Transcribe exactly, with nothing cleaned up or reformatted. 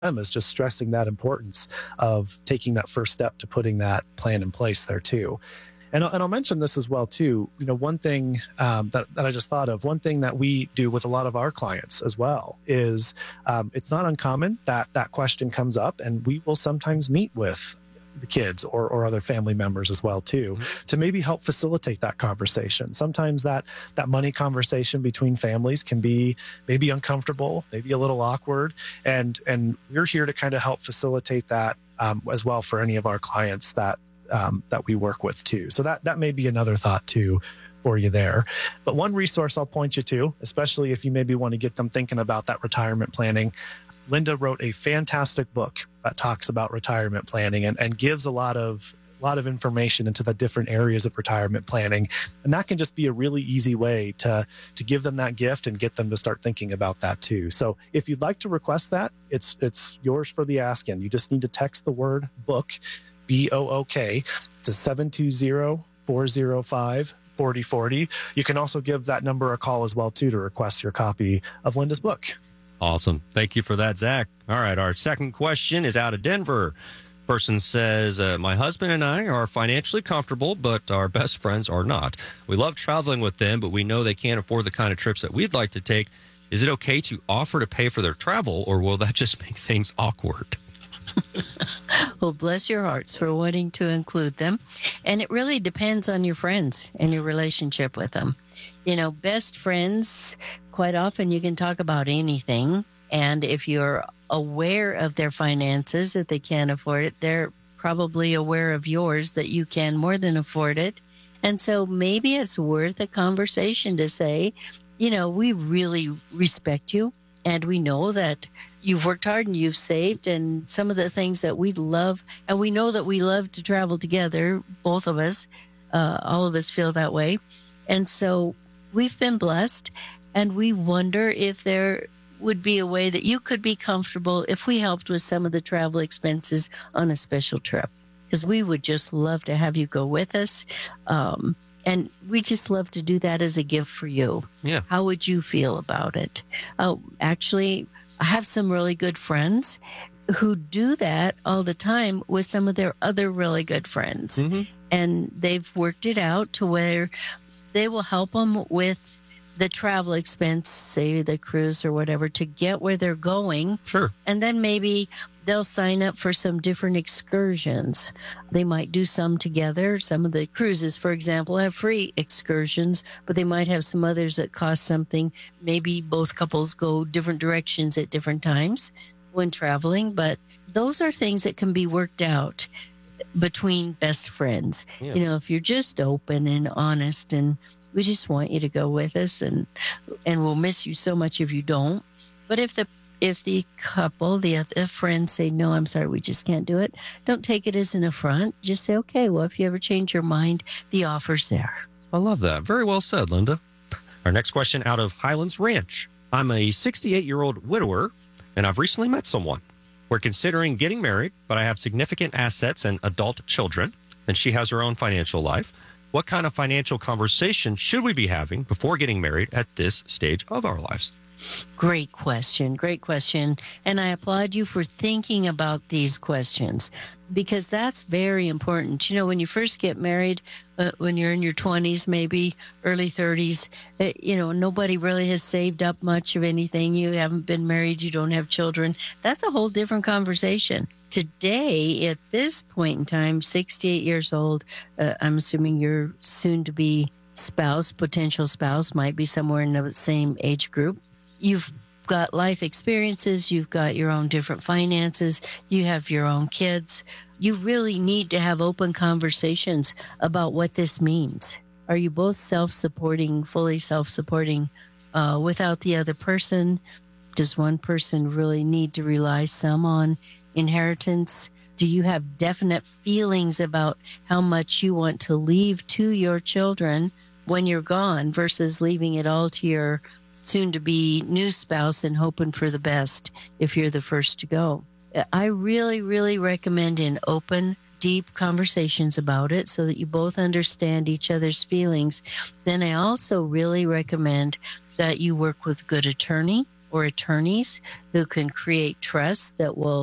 them is just stressing that importance of taking that first step to putting that plan in place there too. And, and I'll mention this as well too. You know, one thing um, that, that I just thought of, one thing that we do with a lot of our clients as well is um, it's not uncommon that that question comes up, and we will sometimes meet with the kids or, or other family members as well too, mm-hmm. to maybe help facilitate that conversation. Sometimes that that money conversation between families can be maybe uncomfortable, maybe a little awkward, and and we're here to kind of help facilitate that um, as well for any of our clients that um, that we work with too. So that that may be another thought too for you there. But one resource I'll point you to, especially if you maybe want to get them thinking about that retirement planning. Linda wrote a fantastic book that talks about retirement planning and, and gives a lot of a lot of information into the different areas of retirement planning. And that can just be a really easy way to, to give them that gift and get them to start thinking about that too. So if you'd like to request that, it's it's yours for the asking. You just need to text the word book, B O O K, to seven two zero, four zero five, four zero four zero. You can also give that number a call as well too to request your copy of Linda's book. Awesome. Thank you for that, Zach. All right. Our second question is out of Denver. Person says, uh, my husband and I are financially comfortable, but our best friends are not. We love traveling with them, but we know they can't afford the kind of trips that we'd like to take. Is it okay to offer to pay for their travel, or will that just make things awkward? Well, bless your hearts for wanting to include them. And it really depends on your friends and your relationship with them. You know, best friends, quite often you can talk about anything. And if you're aware of their finances, that they can't afford it, they're probably aware of yours, that you can more than afford it. And so maybe it's worth a conversation to say, you know, we really respect you. And we know that you've worked hard and you've saved, and some of the things that we love, and we know that we love to travel together, both of us, uh, all of us feel that way. And so we've been blessed, and we wonder if there would be a way that you could be comfortable if we helped with some of the travel expenses on a special trip, because we would just love to have you go with us. Um, And we just love to do that as a gift for you. Yeah. How would you feel about it? Oh, actually, I have some really good friends who do that all the time with some of their other really good friends. Mm-hmm. And they've worked it out to where they will help them with the travel expense, say the cruise or whatever, to get where they're going. Sure. And then maybe they'll sign up for some different excursions. They might do some together. Some of the cruises, for example, have free excursions, but they might have some others that cost something. Maybe both couples go different directions at different times when traveling, but those are things that can be worked out between best friends. Yeah. You know, if you're just open and honest, and we just want you to go with us, and and we'll miss you so much if you don't. But if the if the couple, the other friends say, no, I'm sorry, we just can't do it, don't take it as an affront. Just say, okay, well, if you ever change your mind, the offer's there. I love that. Very well said, Linda. Our next question out of Highlands Ranch. I'm a sixty-eight-year-old widower, and I've recently met someone. We're considering getting married, but I have significant assets and adult children, and she has her own financial life. What kind of financial conversation should we be having before getting married at this stage of our lives? Great question. Great question. And I applaud you for thinking about these questions, because that's very important. You know, when you first get married, uh, when you're in your twenties, maybe early thirties, uh, you know, nobody really has saved up much of anything. You haven't been married. You don't have children. That's a whole different conversation. Today, at this point in time, sixty-eight years old, uh, I'm assuming your soon-to-be spouse, potential spouse, might be somewhere in the same age group. You've got life experiences. You've got your own different finances. You have your own kids. You really need to have open conversations about what this means. Are you both self-supporting, fully self-supporting uh, without the other person? Does one person really need to rely some on inheritance? Do you have definite feelings about how much you want to leave to your children when you're gone versus leaving it all to your soon-to-be new spouse and hoping for the best if you're the first to go? I really, really recommend in open, deep conversations about it so that you both understand each other's feelings. Then I also really recommend that you work with a good attorney or attorneys who can create trust that will